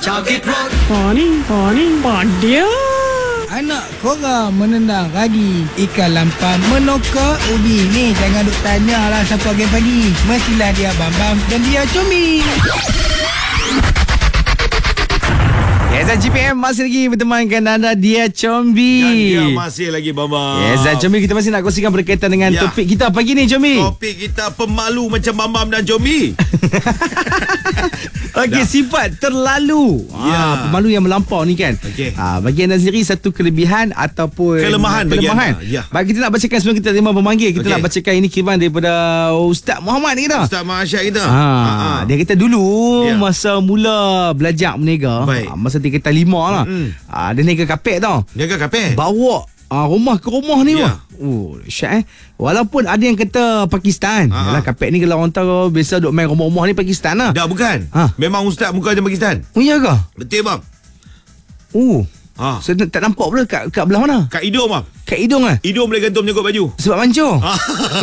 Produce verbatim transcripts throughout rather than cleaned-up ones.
Ha ni, ha ni, padia. Anak korang menendang ragi, ikan lampam menokok ubi. Ni jangan duk tanya lah siapa pagi-pagi. Mestilah dia Bambam dan dia Combi. Yes, G P M masih lagi bertemankan anda, dia Combi. Dan dia masih lagi Bambam. Yes, dan Combi, kita masih nak kongsikan berkaitan dengan ya. topik kita pagi ni, Combi. Topik kita pemalu macam Bambam dan Combi. Okey, sifat terlalu. Ya. Ha, pemalu yang melampau ni kan. Okey. Ha, bagi anda sendiri satu kelebihan ataupun kelemahan, kelemahan. bagi anda. Ya. Baik, kita nak bacakan sebelum kita terima pemanggil. Kita Okey. nak bacakan ini kiriman daripada Ustaz Muhammad ni kita. Ustaz Masyad kita. Ha, ha. Dia kata dulu Ya. masa mula belajar berniaga, Baik. ha, masa tingkatan lima lah. Mm-mm. Ha, dia niaga kapek tau. Jaga kapel. Bawa ha, rumah ke rumah ni Ya. wah. Oh, syak eh. Walaupun ada yang kata Pakistan. Ha, Yalah, ha. kapek ni kalau orang tahu biasa duk main rumah-rumah ni Pakistan lah. Dah bukan. Ha. Memang Ustaz muka macam Pakistan. Oh, iya ke? Betul bang. Oh. Ha. Saya tak nampak pula kat, kat belah mana? Kat hidung bang. Kat hidung ah. Hidung boleh gantung menyangkut baju. Sebab mancung. Ha.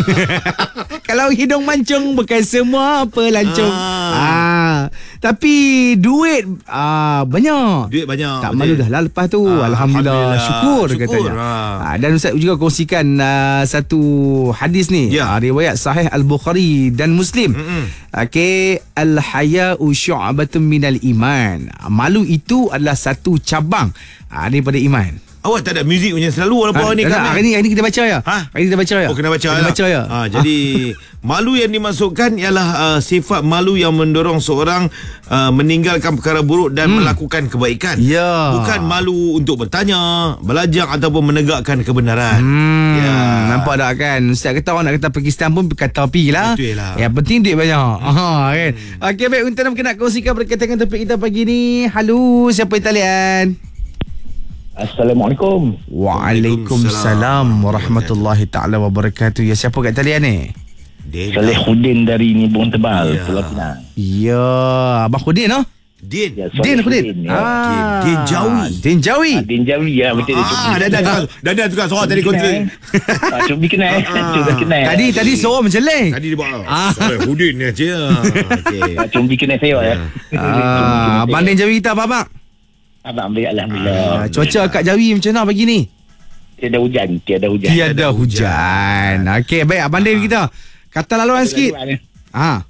Kalau hidung mancung bukan semua pelancong. Ah. Ah. Tapi duit ah banyak. Duit banyak. Tak betul. malu dah lah lepas tu. Ah, Alhamdulillah, Alhamdulillah. syukur, Syukur, katanya. ah. Ah, dan Ustaz juga kongsikan uh, satu hadis ni. Ya. Ah, riwayat sahih Al-Bukhari dan Muslim. Mm-mm. Okey, al-haya'u syu'batun minal iman. Ah, malu itu adalah satu cabang ah, daripada iman. Awak tak ada muzik punya selalu walaupun Ha, ni tak, kan. hari ni hari ni kita baca ya. Ha? Hari ni kita baca ya. Oh, kena baca kena ya. baca ya. Ha, jadi malu yang dimasukkan ialah uh, sifat malu yang mendorong seorang uh, meninggalkan perkara buruk dan hmm. melakukan kebaikan. Ya. Bukan malu untuk bertanya, belajar ataupun menegakkan kebenaran. Hmm, Ya. nampak tak kan? Ustaz kata orang nak kata Pakistan pun kata pi lah. Betul lah. Yang penting duit banyak. Ha kan. Okey, baik, untuk nak nak kongsikan berkaitan dengan topik kita pagi ni. Halo, siapa di talian? Assalamualaikum. Waalaikumsalam warahmatullahi taala wabarakatuh. Ya, siapa kat talian ni? Din. Salehuddin dari Nibong Tebal, Ya. Pulau Pinang. Ya, Abang Khudin noh. Din. Ya, Din Khudin. Salehuddin, ya. Ah, Din Jawi. Din Jawi. Ah, Din Jawi ya, betul dia. Ah, dah dah tukar, dah dah tukar suara tadi kontra. Ah, Cubi kenal eh. Cubi kenal. Tadi tadi suara menceleng. Tadi dia buat. Ah. Sorry, Hudin ni je. Okey. Ah, Cubi kenal saya ya. Ah, Abang Din Jawi tak apa-apa. Abang baik, alhamdulillah. Ah, cuaca kat Jawi macam mana pagi ni? Tiada hujan, tiada hujan. Tiada hujan. Okey, baik, Abang Din kita. Kata laluan sikit. Laluan, eh. Ha.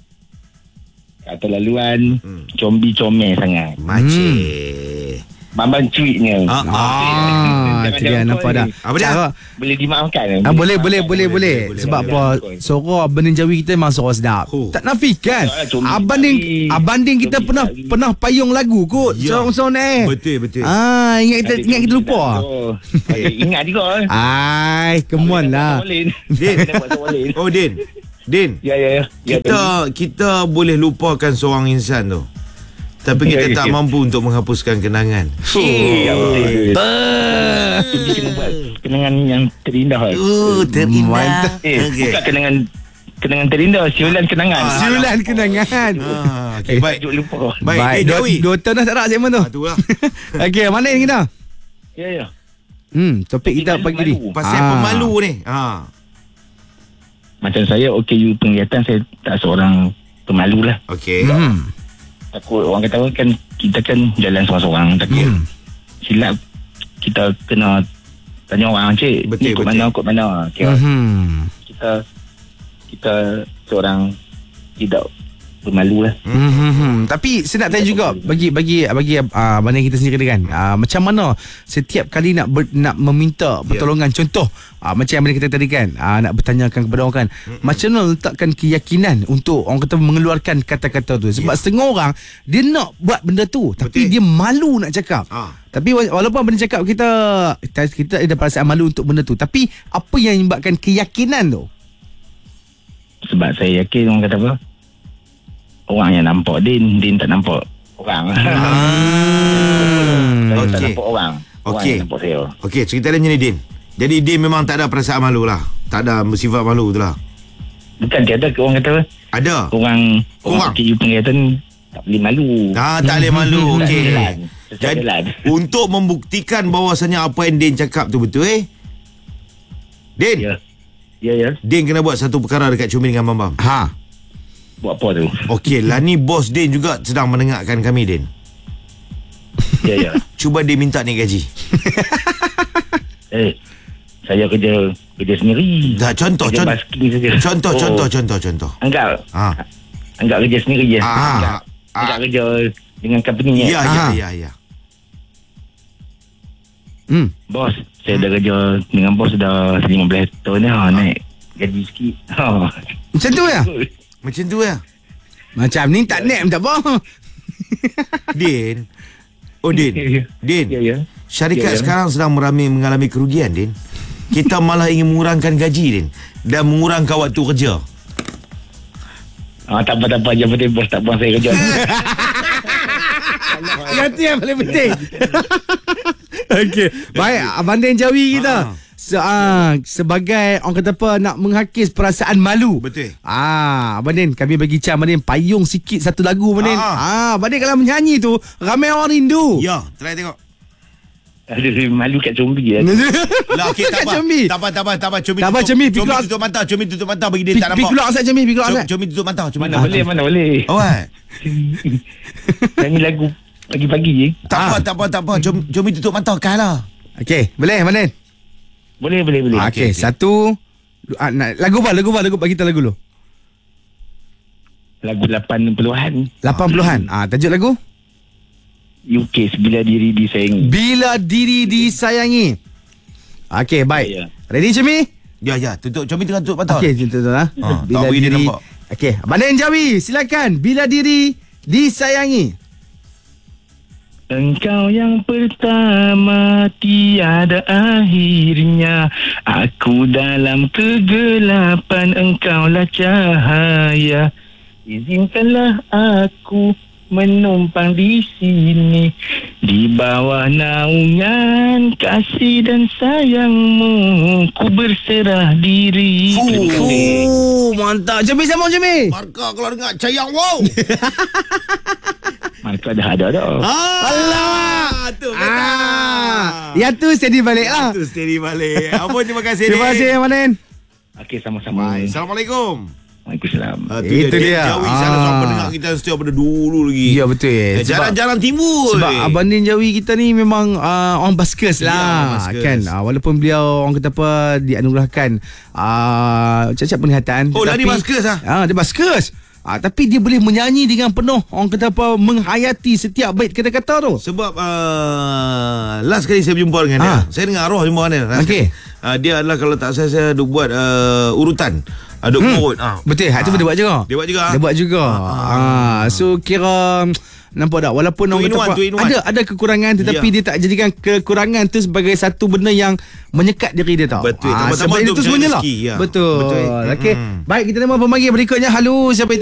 Kata laluan, combi comel sangat. Macam. Bambang cuitnya. Ah, Ah, Jangan itu dia jangan nampak call dah. ni. Apa dia? Cara, Boleh dimaafkan. ah, boleh, boleh, boleh, boleh. boleh, Sebab boleh, apa? boleh. Suara Abang Din Jawi kita memang suara sedap. Oh. Tak nafikan. Tak, cumi Abang Din, tadi. Abang Din kita Cumi pernah tadi. pernah payung lagu kot. Ya. Seorang-seorang eh. Betul, betul. Ah, ingat kita ingat kita lupa. Oh, ingat juga. eh. Ai, come on lah. Din. Din. Oh, Din. Din. Ya, ya, ya. Ya, Kita kita boleh lupakan seorang insan tu. Tapi kita Ya, ya, tak ya. mampu untuk menghapuskan kenangan. Ya, betul. Cubi kena buat kenangan yang terindah. Oh, Mantap. Eh, Okey. bukan kenangan kenangan terindah, siulan kenangan. Siulan kenangan. Ah, okey, baik. Tajuk lupa. Baik, Baik, Din dua, Jawi. dua tahun dah tak nak segmen tu. Ah, tu lah. Okey, mana ni kita? Ya, ya. Hmm, topik kita Malu, pagi ni. malu. Pasal Ah. pemalu ni. Ha. Macam saya O K U penglihatan, saya tak seorang pemalu lah. Okey. Hmm. Takut orang kata kan kita kan jalan seorang-seorang, tapi Hmm. silap kita kena tanya orang, cik, Betul, ni kot betul. mana, kot mana. Kira Hmm. kita kita seorang tidak bermalu lah. Hmm, hmm, hmm. Tapi saya nak tanya juga bagi bagi bagi uh, mana kita sendiri kan, uh, macam mana setiap kali nak ber, nak meminta pertolongan, yeah. Contoh uh, macam yang mana kita tadi kan, uh, nak bertanyakan kepada orang kan, mm-hmm. macam mana letakkan keyakinan untuk orang kata mengeluarkan kata-kata tu, sebab yeah. setengah orang dia nak buat benda tu tapi Betul. dia malu nak cakap. Ah. Tapi walaupun benda cakap kita kita, kita ada perasaan malu untuk benda tu, tapi apa yang menyebabkan keyakinan tu? Sebab saya yakin orang kata apa, orang yang nampak Din, Din tak nampak orang. Hmm. Saya tak Okey. nampak orang. Orang Okey. yang nampak saya. Okey, cerita dia macam ni, Din. Jadi Din memang tak ada perasaan malu lah. Tak ada sifat malu tu lah. Bukan tiada orang kata apa, Ada. orang Orang. orang O K U penglihatan tak boleh malu. Ah, tak boleh malu. Tak Okey. jalan. Tak Jadi, jalan. untuk membuktikan bahawasanya apa yang Din cakap tu betul, eh? Din. Ya. Ya, ya. Din kena buat satu perkara dekat Cumi dengan Bambam. Ha. Buat apa tu? Okey, lah ni bos Din juga sedang mendengarkan kami, Din. Ya, ya. Cuba dia minta naik gaji. Eh, saya kerja kerja sendiri. Dah, contoh, kerja contoh. basking saja. Contoh, Oh, contoh, contoh, contoh. Anggap. Ah. Anggap kerja sendiri je. Ah. Anggap, Ah. anggap kerja dengan company ni. Ya, ya, Ah. ya, ya. Hmm. Bos, saya dah kerja dengan bos dah lima belas tahun dah. Naik gaji sikit. Ha. Macam tu ya? Macam tu ya. Macam ni tak naik tak apa. Din. Oh, Din. Din. Ya, ya. Syarikat Ya, ya. sekarang sedang merami, mengalami kerugian, Din. Kita malah ingin mengurangkan gaji, Din. Dan mengurangkan waktu kerja. Ah, tak apa, tak apa. Yang penting bos tak buang saya kerja. Yang tu yang paling penting. Okey. Baik, Abang Din Jawi kita. Ah. Se, ah, sebagai orang kata apa, nak menghakis perasaan malu. Betul. Ah, Abang Din, kami bagi cam Abang Din payung sikit satu lagu Abang Din. Ah. Ah, Abang Din kalau menyanyi tu ramai orang rindu. Ya, try tengok. Aduh, malu kat zombie lah. Lah, okey, tak Bukan apa. Comi. Tak apa, tak apa, tak apa. Comi Tak apa, tutup, Comi, Comi keluar. tutup mata, Comi tutup mata bagi dia Pi, tak pi nampak. keluar asal Jami, pi keluar Comi, asal. Comi tutup mata, Comi. Mana boleh, mana boleh. Alright. Nyanyi lagu pagi-pagi je. Tak Ah. apa, tak apa, tak apa. Comi, Comi tutup mata, kalah. Okey, boleh Abang Din? Boleh, boleh, boleh. Ah, Okey, okey. satu du- ah, nak, lagu apa? Lagu apa? Lagu bagi kita lagu dulu. Lagu lapan puluhan. lapan puluhan. Ah, tajuk lagu? U K Bila Diri Disayangi. Bila Diri Disayangi. Okey, baik. Ya. Ready Cemi? Ya, ya. Tutup, Comi tengah tutup mata. Okey, tu tu lah. Ah, tak bagi dia nampak. Okey, Abang Din Jawi, silakan. Bila Diri Disayangi. Engkau yang pertama, tiada akhirnya. Aku dalam kegelapan, engkaulah cahaya. Izinkanlah aku menumpang di sini, di bawah naungan kasih dan sayangmu. Ku berserah diri. Terima kasih. Oh, mantap. Cemi sama Cemi. Markah kalau dengar cayang wow. Maka dah ada dah. Allah. Tu Ah, yang tu steady balik lah. Tu steady balik. Apa terima kasih. Terima kasih Abang Din. Okey, sama-sama. Baik. Assalamualaikum. Waalaikumsalam. Ah, tu Itu dia. Jawi Ah. salah seorang pendengar kita setiap pada dulu lagi. Ya, betul. Eh, Sebab- Jalan-jalan timur. Sebab eh. Abang Din Jawi kita ni memang uh, orang baskers Ya, lah, baskers. kan. Uh, walaupun beliau orang kata apa dianugerahkan uh, cacat penglihatan. Oh, lah tetapi- dia baskers ah? Ah, dia baskers. Ah, tapi dia boleh menyanyi dengan penuh orang kata apa menghayati setiap bait kata-kata tu. Sebab uh, last kali saya berjumpa dengan dia, Ah. saya dengar arwah jumpa dengan dia. Okey. Uh, dia adalah kalau tak saya saya duk buat uh, urutan. Uh, duk Hmm. urut. Ah. Betul, hak tu pun dia buat juga. Dia buat juga. Dia buat juga. Ah, so kira nampak tak walaupun Two orang in kata one, apa, two in one. ada ada kekurangan tetapi Ya. dia tak jadikan kekurangan tu sebagai satu benda yang menyekat diri dia tau. Betul. Ah, Tambah-tambah sebab untuk itu semuanya lah. rezeki, ya. Betul. Betul. Okey. Mm-mm. Baik, kita nama pemanggil berikutnya. Halo, siapa itu?